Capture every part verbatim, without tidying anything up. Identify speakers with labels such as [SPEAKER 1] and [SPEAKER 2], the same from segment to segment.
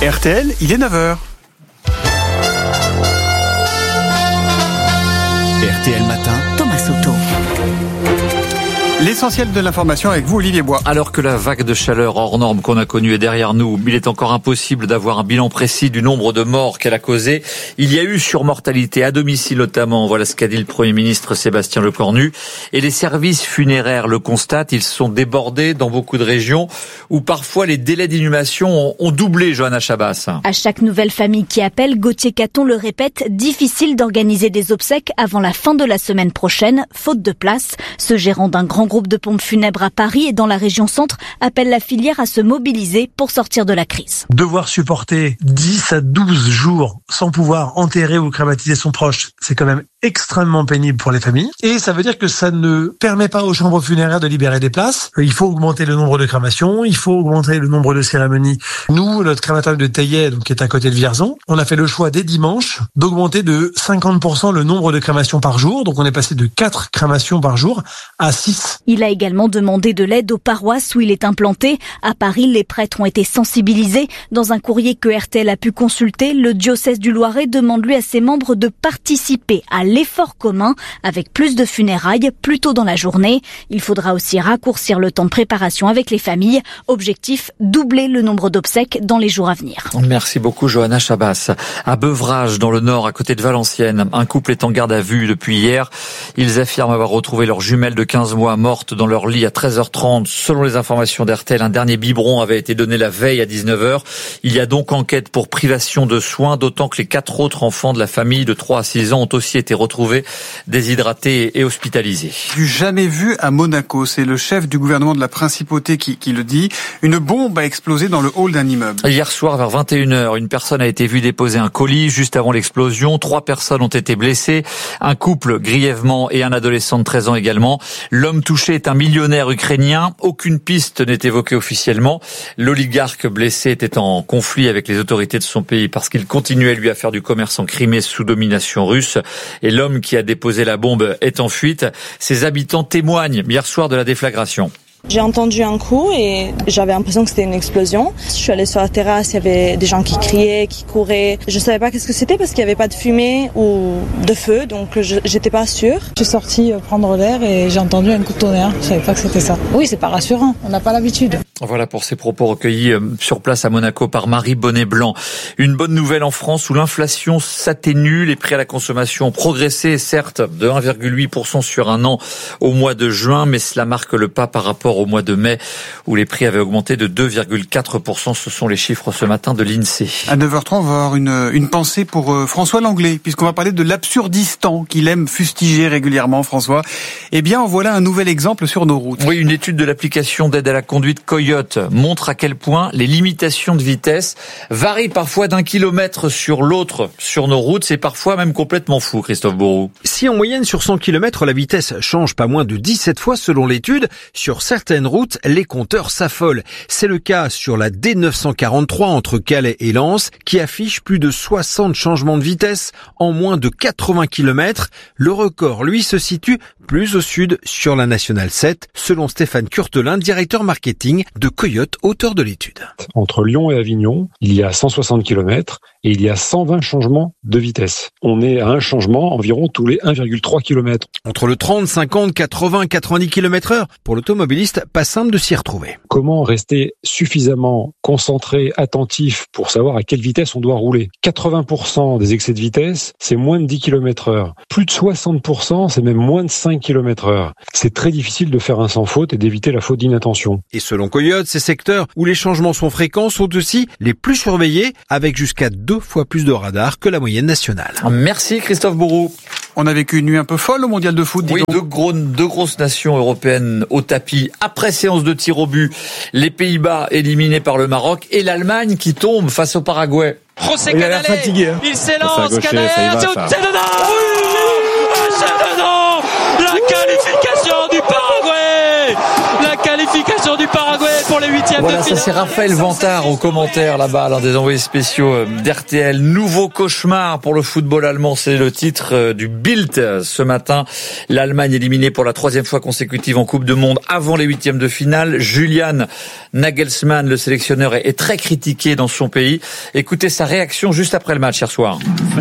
[SPEAKER 1] R T L, il est neuf heures. R T L Matin,
[SPEAKER 2] Thomas Soto.
[SPEAKER 1] L'essentiel de l'information avec vous, Olivier Bois.
[SPEAKER 3] Alors que la vague de chaleur hors norme qu'on a connue est derrière nous, il est encore impossible d'avoir un bilan précis du nombre de morts qu'elle a causé. Il y a eu surmortalité à domicile notamment, voilà ce qu'a dit le Premier ministre Sébastien Lecornu. Et les services funéraires le constatent, ils sont débordés dans beaucoup de régions où parfois les délais d'inhumation ont doublé, Johanna Chabas.
[SPEAKER 2] À chaque nouvelle famille qui appelle, Gauthier Caton le répète, difficile d'organiser des obsèques avant la fin de la semaine prochaine, faute de place. Ce gérant d'un grand groupe de pompes funèbres à Paris et dans la région centre appelle la filière à se mobiliser pour sortir de la crise.
[SPEAKER 4] Devoir supporter dix à douze jours sans pouvoir enterrer ou crématiser son proche, c'est quand même extrêmement pénible pour les familles. Et ça veut dire que ça ne permet pas aux chambres funéraires de libérer des places. Il faut augmenter le nombre de crémations, il faut augmenter le nombre de cérémonies. Nous, notre crématorium de Teillet, donc qui est à côté de Vierzon, on a fait le choix dès dimanche d'augmenter de cinquante pour cent le nombre de crémations par jour. Donc on est passé de quatre crémations par jour à six.
[SPEAKER 2] Il a également demandé de l'aide aux paroisses où il est implanté. À Paris, les prêtres ont été sensibilisés. Dans un courrier que R T L a pu consulter, le diocèse du Loiret demande lui à ses membres de participer à l'effort commun avec plus de funérailles plus tôt dans la journée. Il faudra aussi raccourcir le temps de préparation avec les familles. Objectif, doubler le nombre d'obsèques dans les jours à venir.
[SPEAKER 3] Merci beaucoup, Johanna Chabas. À Beuvrages, dans le Nord, à côté de Valenciennes, un couple est en garde à vue depuis hier. Ils affirment avoir retrouvé leur jumelle de quinze mois morte dans leur lit à treize heures trente. Selon les informations d'R T L, un dernier biberon avait été donné la veille à dix-neuf heures. Il y a donc enquête pour privation de soins, d'autant que les quatre autres enfants de la famille de trois à six ans ont aussi été retrouvés déshydratés et hospitalisés.
[SPEAKER 1] Du jamais vu à Monaco, c'est le chef du gouvernement de la principauté qui, qui le dit. Une bombe a explosé dans le hall d'un immeuble.
[SPEAKER 3] Hier soir, vers vingt et une heures, une personne a été vue déposer un colis juste avant l'explosion. Trois personnes ont été blessées, un couple grièvement et un adolescent de treize ans également. L'homme touché est un millionnaire ukrainien. Aucune piste n'est évoquée officiellement. L'oligarque blessé était en conflit avec les autorités de son pays parce qu'il continuait lui à faire du commerce en Crimée sous domination russe. Et l'homme qui a déposé la bombe est en fuite. Ses habitants témoignent hier soir de la déflagration.
[SPEAKER 5] J'ai entendu un coup et j'avais l'impression que c'était une explosion. Je suis allée sur la terrasse, il y avait des gens qui criaient, qui couraient. Je savais pas qu'est-ce que c'était parce qu'il y avait pas de fumée ou de feu, donc je, j'étais pas sûre.
[SPEAKER 6] Je suis sortie prendre l'air et j'ai entendu un coup de tonnerre. Je savais pas que c'était ça. Oui, c'est pas rassurant. On n'a pas l'habitude.
[SPEAKER 3] Voilà pour ces propos recueillis sur place à Monaco par Marie Bonnet-Blanc. Une bonne nouvelle en France où l'inflation s'atténue. Les prix à la consommation ont progressé, certes, de un virgule huit pour cent sur un an au mois de juin, mais cela marque le pas par rapport au mois de mai où les prix avaient augmenté de deux virgule quatre pour cent. Ce sont les chiffres ce matin de l'INSEE.
[SPEAKER 1] À neuf heures trente, on va avoir une, une pensée pour euh, François Langlais, puisqu'on va parler de l'absurdistan qu'il aime fustiger régulièrement, François. Eh bien, en voilà un nouvel exemple sur nos routes.
[SPEAKER 3] Oui, une étude de l'application d'aide à la conduite Coyote montre à quel point les limitations de vitesse varient parfois d'un kilomètre sur l'autre sur nos routes. C'est parfois même complètement fou, Christophe Bourou.
[SPEAKER 7] Si en moyenne sur cent kilomètres, la vitesse change pas moins de dix-sept fois selon l'étude, sur certaines routes, les compteurs s'affolent. C'est le cas sur la D neuf cent quarante-trois entre Calais et Lens, qui affiche plus de soixante changements de vitesse en moins de quatre-vingts kilomètres. Le record, lui, se situe plus au sud sur la nationale sept, selon Stéphane Curtelin, directeur marketing de Coyote, auteur de l'étude.
[SPEAKER 8] Entre Lyon et Avignon, il y a cent soixante kilomètres et il y a cent vingt changements de vitesse. On est à un changement environ tous les un virgule trois kilomètres.
[SPEAKER 7] Entre le trente, cinquante, quatre-vingts, quatre-vingt-dix kilomètres heure, pour l'automobiliste, pas simple de s'y retrouver.
[SPEAKER 8] Comment rester suffisamment concentré, attentif pour savoir à quelle vitesse on doit rouler? quatre-vingts pour cent des excès de vitesse, c'est moins de dix kilomètres heure. Plus de soixante pour cent, c'est même moins de cinq kilomètres heure. C'est très difficile de faire un sans faute et d'éviter la faute d'inattention.
[SPEAKER 7] Et selon Coyote, ces secteurs où les changements sont fréquents sont aussi les plus surveillés, avec jusqu'à deux fois plus de radars que la moyenne nationale.
[SPEAKER 3] Merci Christophe Bourou.
[SPEAKER 1] On a vécu une nuit un peu folle au mondial de foot.
[SPEAKER 3] Oui, deux, gros, deux grosses nations européennes au tapis. Après séance de tir au but, les Pays-Bas éliminés par le Maroc et l'Allemagne qui tombe face au Paraguay.
[SPEAKER 9] José Canale, fatigué, hein. Il s'élance, Canale, c'est dedans, oui, c'est dedans, la qualification du Paraguay, la qualification qualification du Paraguay pour les huitièmes
[SPEAKER 3] voilà,
[SPEAKER 9] de finale.
[SPEAKER 3] Ça c'est Raphaël Vantard aux commentaires là-bas, l'un des envoyés spéciaux d'R T L. Nouveau cauchemar pour le football allemand, c'est le titre du Bild ce matin. L'Allemagne éliminée pour la troisième fois consécutive en Coupe du Monde avant les huitièmes de finale. Julian Nagelsmann, le sélectionneur, est très critiqué dans son pays. Écoutez sa réaction juste après le match hier soir.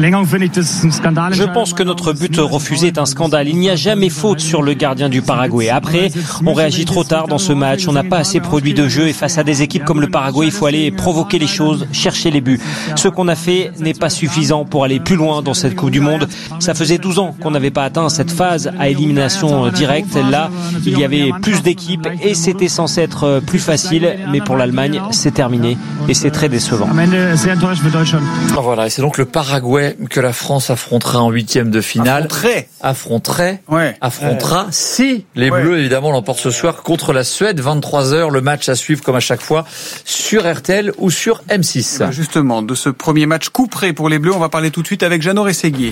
[SPEAKER 10] Je pense que notre but refusé est un scandale. Il n'y a jamais faute sur le gardien du Paraguay. Après, on réagit trop tard dans ce match. On n'a pas assez produit de jeu et face à des équipes comme le Paraguay, il faut aller provoquer les choses, chercher les buts. Ce qu'on a fait n'est pas suffisant pour aller plus loin dans cette Coupe du Monde. Ça faisait douze ans qu'on n'avait pas atteint cette phase à élimination directe. Là, il y avait plus d'équipes et c'était censé être plus facile. Mais pour l'Allemagne, c'est terminé et c'est très décevant.
[SPEAKER 3] Voilà, et c'est donc le Paraguay que la France affrontera en huitième de finale.
[SPEAKER 1] Affronterait.
[SPEAKER 3] Affronterait.
[SPEAKER 1] Ouais.
[SPEAKER 3] Affrontera
[SPEAKER 1] ouais.
[SPEAKER 3] si les
[SPEAKER 1] ouais.
[SPEAKER 3] Bleus, évidemment, l'emportent ce soir contre la Suède. vingt-trois heures, le match à suivre comme à chaque fois sur R T L ou sur M six.
[SPEAKER 1] Ben justement, de ce premier match couperé pour les Bleus, on va parler tout de suite avec Jeannot Rességuier.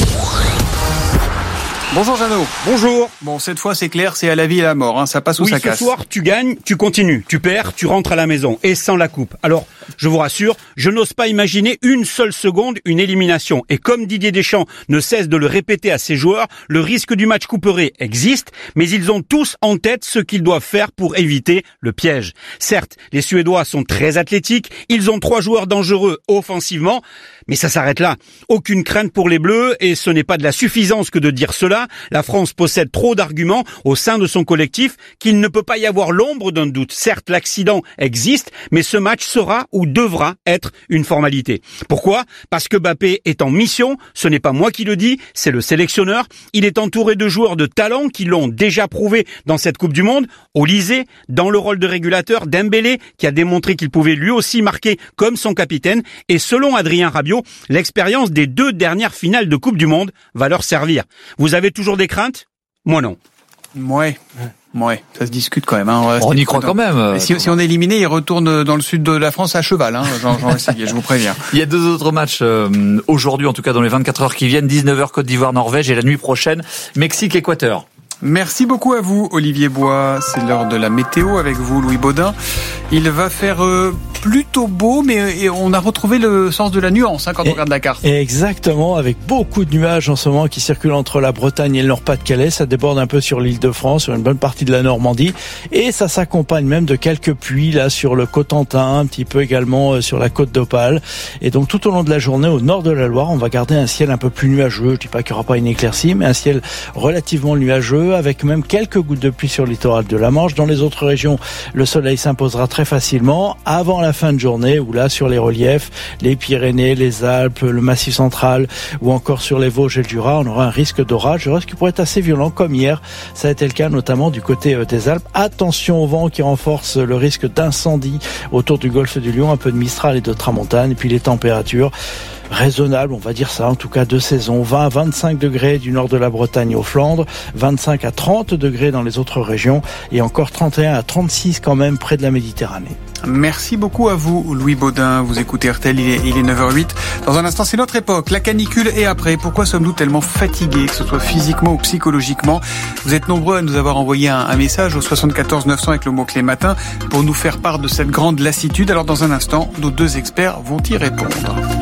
[SPEAKER 1] Bonjour Jeannot.
[SPEAKER 11] Bonjour.
[SPEAKER 1] Bon, cette fois c'est clair, c'est à la vie et à la mort, hein. Ça passe ou
[SPEAKER 11] oui,
[SPEAKER 1] ça
[SPEAKER 11] ce
[SPEAKER 1] casse.
[SPEAKER 11] Ce soir, tu gagnes, tu continues, tu perds, tu rentres à la maison et sans la coupe. Alors, je vous rassure, je n'ose pas imaginer une seule seconde une élimination. Et comme Didier Deschamps ne cesse de le répéter à ses joueurs, le risque du match couperé existe, mais ils ont tous en tête ce qu'ils doivent faire pour éviter le piège. Certes, les Suédois sont très athlétiques, ils ont trois joueurs dangereux offensivement, mais ça s'arrête là. Aucune crainte pour les Bleus et ce n'est pas de la suffisance que de dire cela. La France possède trop d'arguments au sein de son collectif qu'il ne peut pas y avoir l'ombre d'un doute. Certes, l'accident existe, mais ce match sera ou devra être une formalité. Pourquoi ? Parce que Mbappé est en mission, ce n'est pas moi qui le dis, c'est le sélectionneur. Il est entouré de joueurs de talent qui l'ont déjà prouvé dans cette Coupe du Monde. Olysée, dans le rôle de régulateur, Dembélé, qui a démontré qu'il pouvait lui aussi marquer comme son capitaine. Et selon Adrien Rabiot, l'expérience des deux dernières finales de Coupe du Monde va leur servir. Vous avez toujours des craintes ? Moi non.
[SPEAKER 1] Ouais. Ouais, ça se discute quand même. Hein.
[SPEAKER 3] On y croit quand même.
[SPEAKER 1] Si, si on est éliminé, il retourne dans le sud de la France à cheval. Hein, Jean, Jean Rességuier, je vous préviens.
[SPEAKER 3] Il y a deux autres matchs euh, aujourd'hui, en tout cas dans les vingt-quatre heures qui viennent. dix-neuf heures Côte d'Ivoire, Norvège et la nuit prochaine Mexique, Équateur.
[SPEAKER 1] Merci beaucoup à vous, Olivier Bois. C'est l'heure de la météo avec vous, Louis Baudin. Il va faire euh, plutôt beau, mais on a retrouvé le sens de la nuance hein, quand et, on regarde la carte.
[SPEAKER 12] Exactement, avec beaucoup de nuages en ce moment qui circulent entre la Bretagne et le Nord-Pas-de-Calais. Ça déborde un peu sur l'Île-de-France, sur une bonne partie de la Normandie. Et ça s'accompagne même de quelques pluies là sur le Cotentin, un petit peu également euh, sur la côte d'Opale. Et donc tout au long de la journée, au nord de la Loire, on va garder un ciel un peu plus nuageux. Je dis pas qu'il n'y aura pas une éclaircie, mais un ciel relativement nuageux, avec même quelques gouttes de pluie sur le littoral de la Manche. Dans les autres régions, le soleil s'imposera très facilement avant la fin de journée, où là, sur les reliefs, les Pyrénées, les Alpes, le Massif central, ou encore sur les Vosges et le Jura, on aura un risque d'orage, un risque qui pourrait être assez violent, comme hier. Ça a été le cas notamment du côté des Alpes. Attention au vent qui renforce le risque d'incendie autour du golfe du Lion, un peu de Mistral et de Tramontane, et puis les températures raisonnable, on va dire ça, en tout cas de saison. vingt à vingt-cinq degrés du nord de la Bretagne aux Flandres, vingt-cinq à trente degrés dans les autres régions et encore trente et un à trente-six quand même près de la Méditerranée.
[SPEAKER 1] Merci beaucoup à vous, Louis Baudin. Vous écoutez R T L, il est, il est neuf heures huit. Dans un instant, c'est notre époque, la canicule et après. Pourquoi sommes-nous tellement fatigués, que ce soit physiquement ou psychologiquement ? Vous êtes nombreux à nous avoir envoyé un, un message au soixante-quatorze neuf cents avec le mot-clé matin pour nous faire part de cette grande lassitude. Alors dans un instant, nos deux experts vont y répondre.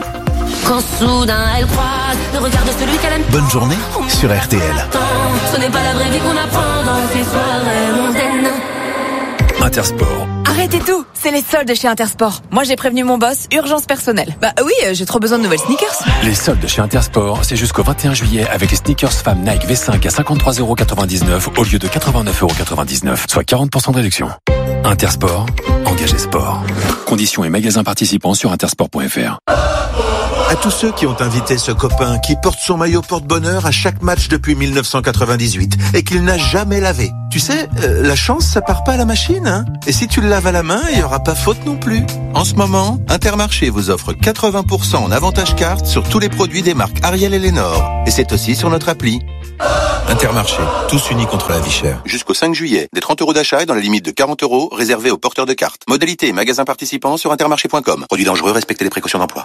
[SPEAKER 13] Quand soudain elle croise le regard de celui qu'elle aime.
[SPEAKER 14] Bonne journée sur R T L.
[SPEAKER 13] Ce n'est pas la vraie vie qu'on apprend dans ces soirées mondaines.
[SPEAKER 14] Intersport.
[SPEAKER 15] Arrêtez tout, c'est les soldes chez Intersport. Moi j'ai prévenu mon boss, urgence personnelle. Bah oui, j'ai trop besoin de nouvelles sneakers.
[SPEAKER 14] Les soldes chez Intersport, c'est jusqu'au vingt et un juillet avec les sneakers femmes Nike V cinq à cinquante-trois euros quatre-vingt-dix-neuf au lieu de quatre-vingt-neuf euros quatre-vingt-dix-neuf, soit quarante pour cent de réduction. Intersport, engagez sport. Conditions et magasins participants sur intersport point f r.
[SPEAKER 16] À tous ceux qui ont invité ce copain qui porte son maillot porte-bonheur à chaque match depuis mille neuf cent quatre-vingt-dix-huit et qu'il n'a jamais lavé. Tu sais, euh, la chance, ça part pas à la machine, hein. Et si tu le laves à la main, il y aura pas faute non plus. En ce moment, Intermarché vous offre quatre-vingts pour cent en avantage carte sur tous les produits des marques Ariel et Lénore. Et c'est aussi sur notre appli. Intermarché, tous unis contre la vie chère.
[SPEAKER 17] Jusqu'au cinq juillet, des trente euros d'achat et dans la limite de quarante euros réservés aux porteurs de cartes. Modalité et magasins participants sur intermarché point com. Produits dangereux, respectez les précautions d'emploi.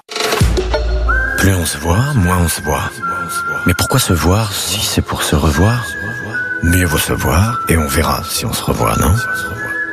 [SPEAKER 18] Plus on se voit, moins on se voit. Mais pourquoi se voir si c'est pour se revoir ? Mieux vaut se voir et on verra si on se revoit, non ?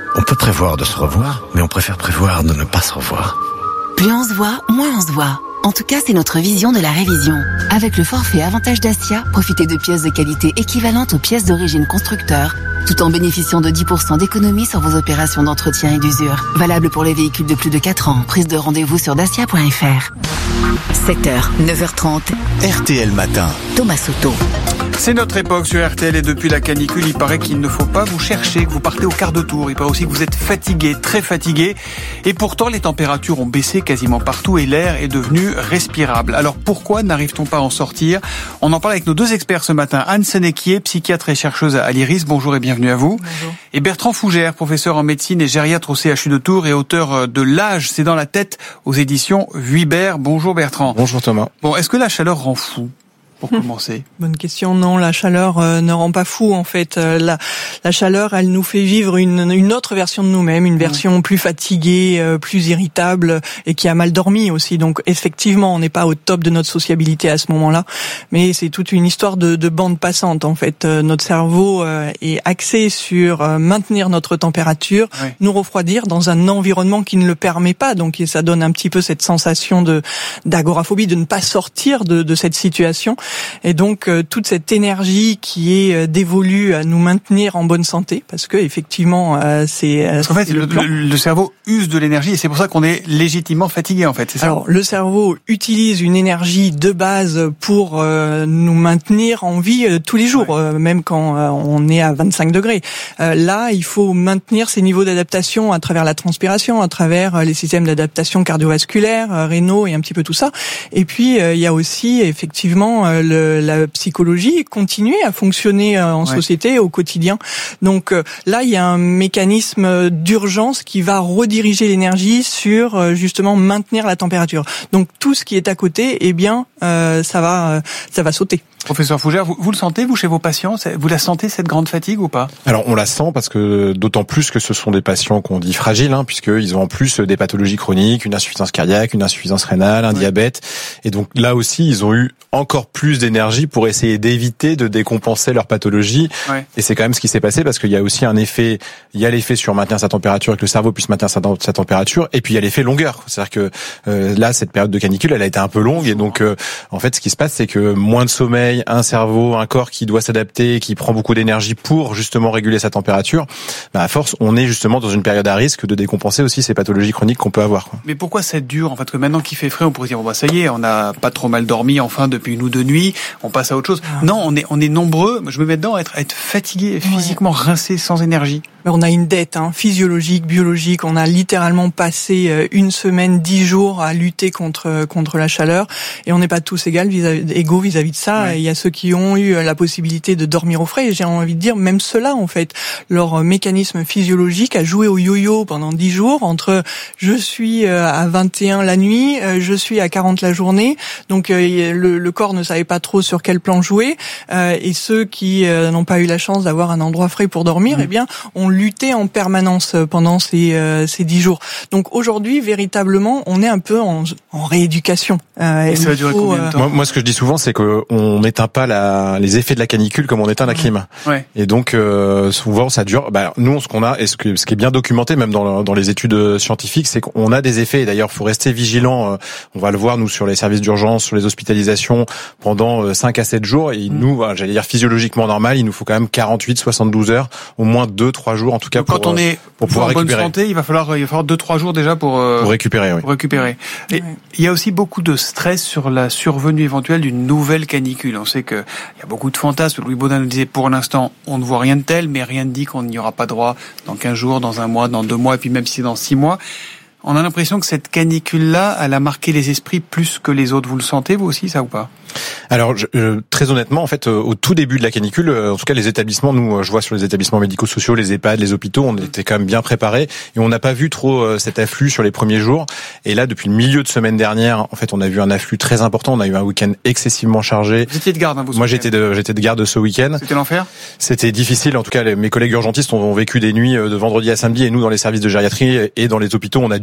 [SPEAKER 18] On peut prévoir de se revoir, mais on préfère prévoir de ne pas se revoir.
[SPEAKER 19] Plus on se voit, moins on se voit. En tout cas, c'est notre vision de la révision. Avec le forfait Avantage Dacia, profitez de pièces de qualité équivalentes aux pièces d'origine constructeur, tout en bénéficiant de dix pour cent d'économie sur vos opérations d'entretien et d'usure. Valable pour les véhicules de plus de quatre ans. Prise de rendez-vous sur dacia point f r. sept heures, neuf heures trente.
[SPEAKER 20] R T L Matin.
[SPEAKER 19] Thomas Soto.
[SPEAKER 1] C'est notre époque sur R T L et depuis la canicule, il paraît qu'il ne faut pas vous chercher, que vous partez au quart de tour. Il paraît aussi que vous êtes fatigué, très fatigué. Et pourtant, les températures ont baissé quasiment partout et l'air est devenu respirable. Alors pourquoi n'arrive-t-on pas à en sortir? On en parle avec nos deux experts ce matin. Anne Senequier, psychiatre et chercheuse à l'Iris. Bonjour et bienvenue à vous.
[SPEAKER 21] Bonjour.
[SPEAKER 1] Et Bertrand Fougère, professeur en médecine et gériatre au C H U de Tours et auteur de L'âge, c'est dans la tête aux éditions Vuibert. Bonjour Bertrand.
[SPEAKER 22] Bonjour Thomas.
[SPEAKER 1] Bon, est-ce que la chaleur rend fou? Pour commencer.
[SPEAKER 21] Bonne question. Non, la chaleur euh, ne rend pas fou en fait. Euh, la, la chaleur, elle nous fait vivre une, une autre version de nous-mêmes, une version mmh. plus fatiguée, euh, plus irritable et qui a mal dormi aussi. Donc effectivement, on n'est pas au top de notre sociabilité à ce moment-là, mais c'est toute une histoire de, de bande passante en fait. Euh, notre cerveau euh, est axé sur euh, maintenir notre température, ouais. nous refroidir dans un environnement qui ne le permet pas. Donc ça donne un petit peu cette sensation de d'agoraphobie, de ne pas sortir de, de cette situation. Et donc euh, toute cette énergie qui est euh, dévolue à nous maintenir en bonne santé, parce que effectivement euh, c'est.
[SPEAKER 1] Parce qu'en fait, le, le, le cerveau use de l'énergie et c'est pour ça qu'on est légitimement fatigué en fait. C'est ça.
[SPEAKER 21] Alors le cerveau utilise une énergie de base pour euh, nous maintenir en vie euh, tous les jours, ouais. euh, même quand euh, on est à vingt-cinq degrés. Euh, là, il faut maintenir ces niveaux d'adaptation à travers la transpiration, à travers euh, les systèmes d'adaptation cardiovasculaire, euh, rénaux et un petit peu tout ça. Et puis euh, il y a aussi effectivement euh, Le, la psychologie continuer à fonctionner en ouais. société au quotidien. Donc euh, là, il y a un mécanisme d'urgence qui va rediriger l'énergie sur euh, justement maintenir la température. Donc tout ce qui est à côté, eh bien, euh, ça va, euh, ça va sauter.
[SPEAKER 1] Professeur Fougère, vous, vous le sentez, vous, chez vos patients? Vous la sentez, cette grande fatigue, ou pas?
[SPEAKER 22] Alors, on la sent parce que, d'autant plus que ce sont des patients qu'on dit fragiles, hein, puisqu'ils ont en plus des pathologies chroniques, une insuffisance cardiaque, une insuffisance rénale, un ouais. diabète. Et donc, là aussi, ils ont eu encore plus d'énergie pour essayer d'éviter de décompenser leur pathologie. Ouais. Et c'est quand même ce qui s'est passé parce qu'il y a aussi un effet, il y a l'effet sur maintenir sa température et que le cerveau puisse maintenir sa, sa température. Et puis, il y a l'effet longueur. C'est-à-dire que, euh, là, cette période de canicule, elle a été un peu longue. Et donc, euh, en fait, ce qui se passe, c'est que moins de sommeil, un cerveau, un corps qui doit s'adapter, qui prend beaucoup d'énergie pour justement réguler sa température, bah à force, on est justement dans une période à risque de décompenser aussi ces pathologies chroniques qu'on peut avoir.
[SPEAKER 1] Mais pourquoi ça dure? En fait, que maintenant qu'il fait frais, on pourrait dire, bon bah ça y est, on n'a pas trop mal dormi, enfin depuis une ou deux nuits, on passe à autre chose. Ah. Non, on est on est nombreux, je me mets dedans, à être, à être fatigué, physiquement ouais. rincé, sans énergie.
[SPEAKER 21] Mais on a une dette hein, physiologique, biologique. On a littéralement passé une semaine, dix jours à lutter contre contre la chaleur, et on n'est pas tous égaux vis-à-vis, égaux vis-à-vis de ça. Ouais. Il y a ceux qui ont eu la possibilité de dormir au frais. Et j'ai envie de dire, même ceux-là, en fait, leur mécanisme physiologique a joué au yo-yo pendant dix jours entre je suis à vingt et un la nuit, je suis à quarante la journée. Donc le, le corps ne savait pas trop sur quel plan jouer. Et ceux qui n'ont pas eu la chance d'avoir un endroit frais pour dormir, mmh. eh bien, ont lutté en permanence pendant ces ces dix jours. Donc aujourd'hui, véritablement, on est un peu en, en rééducation.
[SPEAKER 1] Et, et ça va durer
[SPEAKER 21] faut,
[SPEAKER 1] combien de temps?
[SPEAKER 22] Moi, moi, ce que je dis souvent, c'est que on n'éteint pas la, les effets de la canicule comme on éteint la clim.
[SPEAKER 1] Ouais.
[SPEAKER 22] Et donc euh, souvent ça dure. Bah, nous, ce qu'on a, et ce, que, ce qui est bien documenté même dans, dans les études scientifiques, c'est qu'on a des effets. Et d'ailleurs, faut rester vigilant. On va le voir nous sur les services d'urgence, sur les hospitalisations pendant cinq à sept jours. Et nous, voilà, j'allais dire physiologiquement normal, il nous faut quand même quarante-huit, soixante-douze heures, au moins deux, trois jours en tout cas.
[SPEAKER 1] Donc,
[SPEAKER 22] pour,
[SPEAKER 1] quand on est
[SPEAKER 22] pour pouvoir
[SPEAKER 1] en
[SPEAKER 22] récupérer.
[SPEAKER 1] bonne santé, il va falloir il va falloir deux, trois jours déjà pour euh,
[SPEAKER 22] pour récupérer. Oui.
[SPEAKER 1] Pour récupérer. Et ouais. il y a aussi beaucoup de stress sur la survenue éventuelle d'une nouvelle canicule. On sait que il y a beaucoup de fantasmes. Louis Baudin nous disait, pour l'instant, on ne voit rien de tel, mais rien ne dit qu'on n'y aura pas droit dans quinze jours, dans un mois, dans deux mois, et puis même si c'est dans six mois. On a l'impression que cette canicule-là, elle a marqué les esprits plus que les autres. Vous le sentez, vous aussi, ça ou pas?
[SPEAKER 22] Alors, je, euh, très honnêtement, en fait, euh, au tout début de la canicule, euh, en tout cas les établissements, nous, euh, je vois sur les établissements médico-sociaux, les EHPAD, les hôpitaux, on était quand même bien préparés et on n'a pas vu trop euh, cet afflux sur les premiers jours. Et là, depuis le milieu de semaine dernière, en fait, on a vu un afflux très important. On a eu un week-end excessivement chargé.
[SPEAKER 1] Vous étiez de garde, hein, vous?
[SPEAKER 22] Moi, j'étais de, j'étais de garde ce week-end.
[SPEAKER 1] C'était l'enfer?
[SPEAKER 22] C'était difficile. En tout cas, les, mes collègues urgentistes ont, ont vécu des nuits de vendredi à samedi et nous, dans les services de gériatrie et dans les hôpitaux, on a dû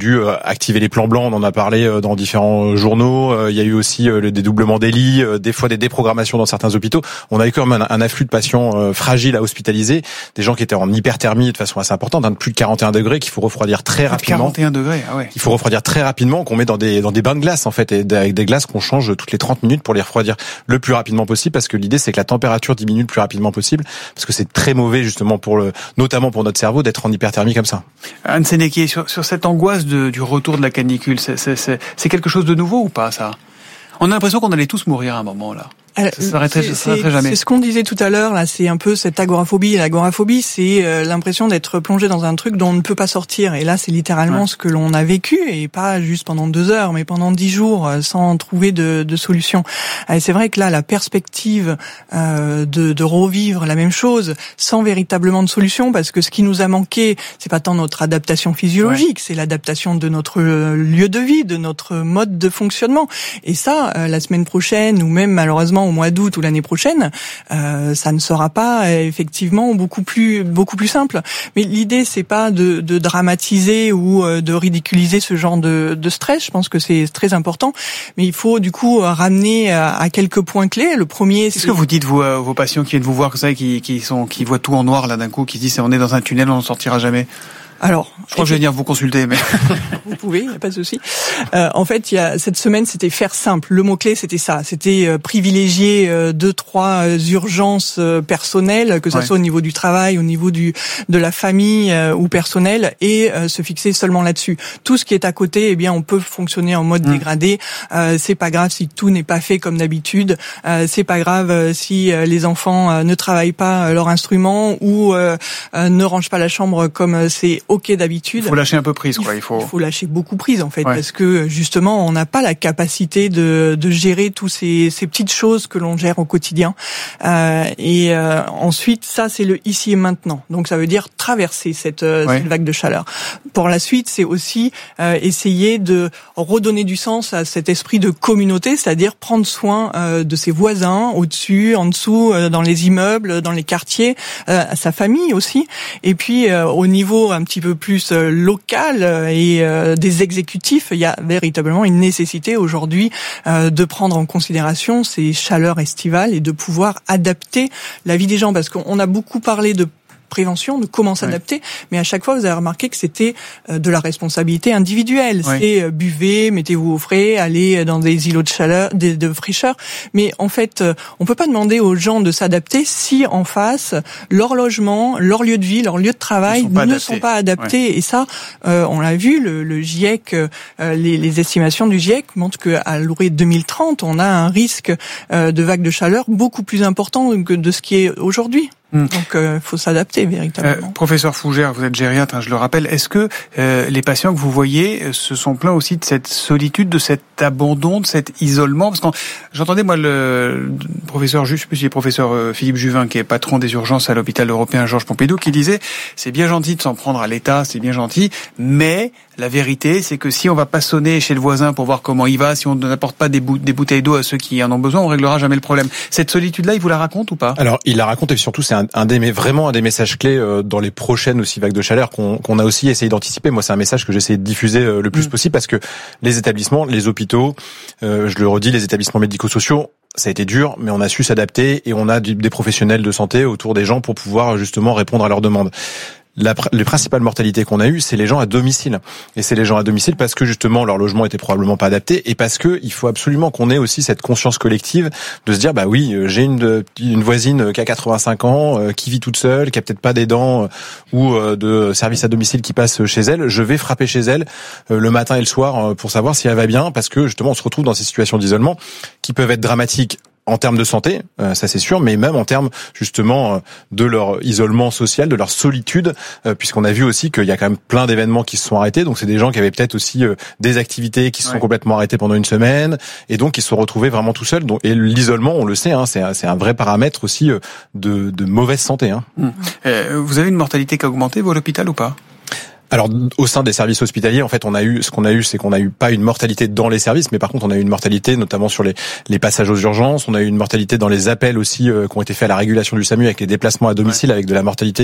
[SPEAKER 22] dû activer les plans blancs, on en a parlé dans différents journaux. Il y a eu aussi le dédoublement des lits, des fois des déprogrammations dans certains hôpitaux. On a eu quand même un, un afflux de patients fragiles à hospitaliser, des gens qui étaient en hyperthermie de façon assez importante, hein, de plus de quarante et un degrés, qu'il faut refroidir très rapidement.
[SPEAKER 1] quarante et un degrés, ah ouais.
[SPEAKER 22] Il faut refroidir très rapidement, qu'on met dans des dans des bains de glace en fait, et avec des glaces qu'on change toutes les trente minutes pour les refroidir le plus rapidement possible, parce que l'idée c'est que la température diminue le plus rapidement possible, parce que c'est très mauvais justement pour le, notamment pour notre cerveau, d'être en hyperthermie comme ça.
[SPEAKER 1] Anne Sénéquier, sur, sur cette angoisse de, du retour de la canicule, c'est, c'est, c'est, c'est quelque chose de nouveau ou pas ça ? On a l'impression qu'on allait tous mourir à un moment là.
[SPEAKER 21] Alors,
[SPEAKER 1] ça s'arrêterait, ça s'arrêterait jamais.
[SPEAKER 21] C'est ce qu'on disait tout à l'heure, là, c'est un peu cette agoraphobie. L'agoraphobie, c'est euh, l'impression d'être plongé dans un truc dont on ne peut pas sortir. Et là, c'est littéralement ouais. ce que l'on a vécu, et pas juste pendant deux heures, mais pendant dix jours, euh, sans trouver de, de solution. Et c'est vrai que là, la perspective euh, de, de revivre la même chose, sans véritablement de solution, parce que ce qui nous a manqué, c'est pas tant notre adaptation physiologique, ouais. c'est l'adaptation de notre lieu de vie, de notre mode de fonctionnement. Et ça, euh, la semaine prochaine, ou même malheureusement au mois d'août ou l'année prochaine, euh, ça ne sera pas euh, effectivement beaucoup plus beaucoup plus simple. Mais l'idée c'est pas de, de dramatiser ou euh, de ridiculiser ce genre de, de stress. Je pense que c'est très important, mais il faut du coup ramener à, à quelques points clés. Le premier, c'est...
[SPEAKER 1] Qu'est-ce que vous dites vous euh, vos patients qui viennent vous voir, ça, qui qui sont qui voient tout en noir là d'un coup, qui disent on est dans un tunnel, on n'en sortira jamais?
[SPEAKER 21] Alors,
[SPEAKER 1] je crois que je vais venir vous consulter, mais
[SPEAKER 21] vous pouvez, il n'y a pas de souci. Euh, en fait, il y a cette semaine, c'était faire simple. Le mot clé, c'était ça. C'était euh, privilégier euh, deux, trois euh, urgences euh, personnelles, que ça ouais. soit au niveau du travail, au niveau du de la famille euh, ou personnel, et euh, se fixer seulement là-dessus. Tout ce qui est à côté, eh bien, on peut fonctionner en mode mmh. dégradé. Euh, c'est pas grave si tout n'est pas fait comme d'habitude. Euh, c'est pas grave euh, si euh, les enfants euh, ne travaillent pas euh, leur instrument ou euh, euh, ne rangent pas la chambre comme euh, c'est ok d'habitude.
[SPEAKER 1] Il faut lâcher un peu prise, quoi.
[SPEAKER 21] Il
[SPEAKER 1] faut,
[SPEAKER 21] il faut lâcher beaucoup prise, en fait,
[SPEAKER 1] ouais.
[SPEAKER 21] parce que justement, on n'a pas la capacité de, de gérer tous ces, ces petites choses que l'on gère au quotidien. Euh, et euh, ensuite, ça, c'est le ici et maintenant. Donc, ça veut dire traverser cette, ouais. cette vague de chaleur. Pour la suite, c'est aussi euh, essayer de redonner du sens à cet esprit de communauté, c'est-à-dire prendre soin euh, de ses voisins, au-dessus, en dessous, euh, dans les immeubles, dans les quartiers, euh, à sa famille aussi. Et puis, euh, au niveau un petit peu plus euh, local euh, et euh, des exécutifs, il y a véritablement une nécessité aujourd'hui euh, de prendre en considération ces chaleurs estivales et de pouvoir adapter la vie des gens, parce qu'on a beaucoup parlé de prévention, de comment s'adapter, ouais. mais à chaque fois vous avez remarqué que c'était de la responsabilité individuelle. Ouais. C'est buvez, mettez-vous au frais, allez dans des îlots de chaleur, de, de fraîcheur. Mais en fait, on peut pas demander aux gens de s'adapter si en face leur logement, leur lieu de vie, leur lieu de travail ne sont pas ne adaptés. Sont pas adaptés. Ouais. Et ça, euh, on l'a vu, le, le GIEC, euh, les, les estimations du GIEC montrent qu'à l'horizon deux mille trente, on a un risque euh, de vague de chaleur beaucoup plus important que de ce qui est aujourd'hui. Mmh. Donc, il euh, faut s'adapter véritablement.
[SPEAKER 1] Euh, professeur Fougère, vous êtes gériatre, hein, je le rappelle. Est-ce que euh, les patients que vous voyez euh, se sont plaints aussi de cette solitude, de cet abandon, de cet isolement? Parce que j'entendais moi le, le professeur, je sais plus si c'est professeur euh, Philippe Juvin, qui est patron des urgences à l'hôpital européen Georges Pompidou, qui disait c'est bien gentil de s'en prendre à l'État, c'est bien gentil, mais la vérité, c'est que si on va pas sonner chez le voisin pour voir comment il va, si on n'apporte pas des, bou- des bouteilles d'eau à ceux qui en ont besoin, on réglera jamais le problème. Cette solitude-là, il vous la raconte ou pas?
[SPEAKER 22] Alors, il la raconte, et surtout, c'est un, un des, mais vraiment un des messages clés euh, dans les prochaines aussi vagues de chaleur qu'on, qu'on a aussi essayé d'anticiper. Moi, c'est un message que j'ai essayé de diffuser euh, le plus mmh. possible, parce que les établissements, les hôpitaux, euh, je le redis, les établissements médico-sociaux, ça a été dur, mais on a su s'adapter, et on a du, des professionnels de santé autour des gens pour pouvoir justement répondre à leurs demandes. La, les principales mortalités qu'on a eues, c'est les gens à domicile. Et c'est les gens à domicile parce que justement leur logement était probablement pas adapté, et parce que il faut absolument qu'on ait aussi cette conscience collective de se dire bah oui, j'ai une une voisine qui a quatre-vingt-cinq ans, qui vit toute seule, qui a peut-être pas d'aidant ou de service à domicile qui passe chez elle. Je vais frapper chez elle le matin et le soir pour savoir si elle va bien, parce que justement on se retrouve dans ces situations d'isolement qui peuvent être dramatiques en termes de santé, euh, ça c'est sûr, mais même en termes justement euh, de leur isolement social, de leur solitude, euh, puisqu'on a vu aussi qu'il y a quand même plein d'événements qui se sont arrêtés. Donc c'est des gens qui avaient peut-être aussi euh, des activités qui se ouais. sont complètement arrêtées pendant une semaine, et donc ils se sont retrouvés vraiment tout seuls. Donc, et l'isolement, on le sait, hein, c'est, c'est un vrai paramètre aussi euh, de, de mauvaise santé. Hein.
[SPEAKER 1] Mmh. Euh, vous avez une mortalité qui a augmenté, vous, à l'hôpital, ou pas ?
[SPEAKER 22] Alors, au sein des services hospitaliers, en fait, on a eu, ce qu'on a eu, c'est qu'on a eu pas une mortalité dans les services, mais par contre, on a eu une mortalité, notamment sur les, les passages aux urgences. On a eu une mortalité dans les appels aussi, euh, qui ont été faits à la régulation du SAMU avec les déplacements à domicile, ouais. avec de la mortalité